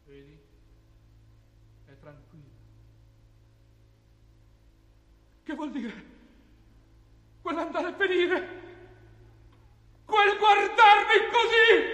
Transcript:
Vedi? È tranquilla. Che vuol dire? Quell'andare a venire? Quel guardarmi così?